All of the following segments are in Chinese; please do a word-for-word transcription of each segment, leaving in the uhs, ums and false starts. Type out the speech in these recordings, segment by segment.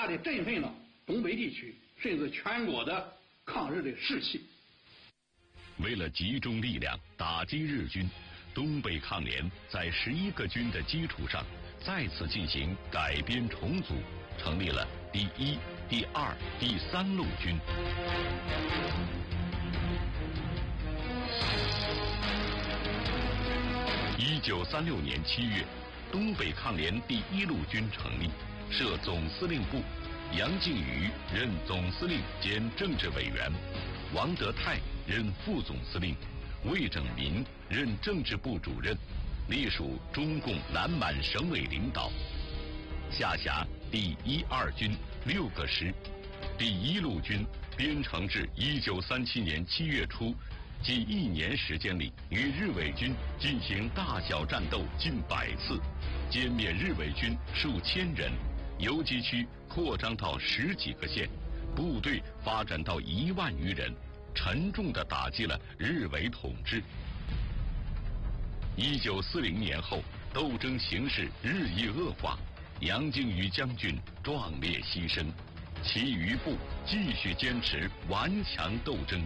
大地振奋了东北地区甚至全国的抗日的士气。 为了集中力量打击日军，东北抗联在十一个军的基础上再次进行改编重组，成立了第一、第二、第三路军。一九三六年七月，东北抗联第一路军成立，设总司令部，杨靖宇任总司令兼政治委员，王德泰任副总司令，魏拯民任政治部主任，隶属中共南满省委领导，下辖第一、二军六个师。第一路军编成至一九三七年七月初，即一年时间里，与日伪军进行大小战斗近百次，歼灭日伪军数千人，游击区扩张到十几个县，部队发展到一万余人，沉重地打击了日伪统治。一九四零年后，斗争形势日益恶化，杨靖宇将军壮烈牺牲，其余部继续坚持顽强斗争。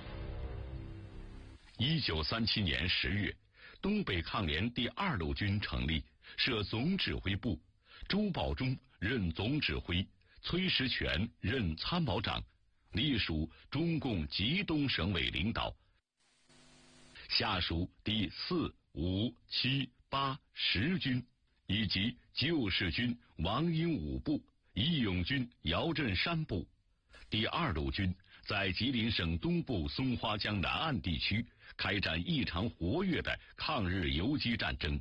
一九三七年十月，东北抗联第二路军成立，设总指挥部，朱保忠任总指挥，崔石泉任参谋长，隶属中共吉东省委领导，下属第四、五、七、八、十军，以及救世军王英武部、义勇军姚振山部。第二路军在吉林省东部松花江南岸地区开展异常活跃的抗日游击战争。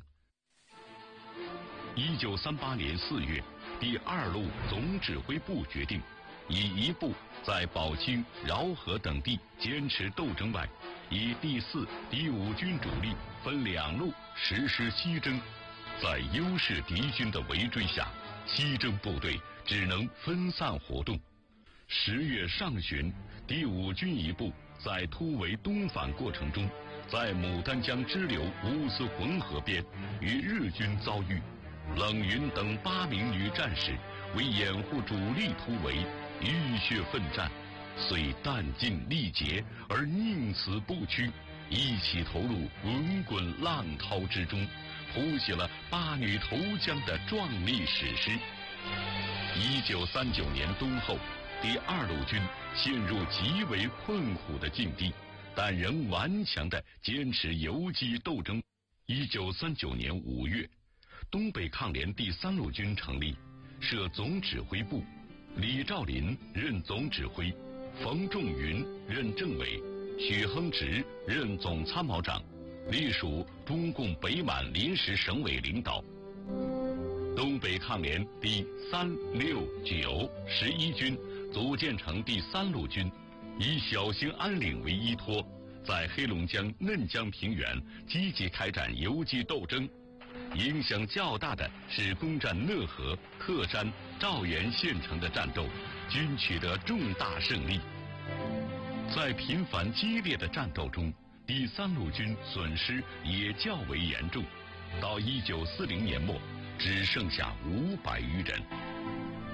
一九三八年四月，第二路总指挥部决定，以一部在宝清、饶河等地坚持斗争外，以第四、第五军主力分两路实施西征。在优势敌军的围追下，西征部队只能分散活动。十月上旬，第五军一部在突围东返过程中，在牡丹江支流乌斯浑河边与日军遭遇，冷云等八名女战士为掩护主力突围，浴血奋战，虽弹尽力竭而宁死不屈，一起投入滚滚浪涛之中，谱写了八女投江的壮丽史诗。一九三九年冬后，第二路军陷入极为困苦的境地，但仍顽强地坚持游击斗争。一九三九年五月，东北抗联第三路军成立，设总指挥部，李兆林任总指挥，冯仲云任政委，许亨直任总参谋长，隶属中共北满临时省委领导。东北抗联第三、六、九、十一军组建成第三路军，以小兴安岭为依托，在黑龙江嫩江平原积极开展游击斗争。影响较大的是攻占讷河、克山、肇源县城的战斗，均取得重大胜利。在频繁激烈的战斗中，第三路军损失也较为严重，到一九四零年末，只剩下五百余人。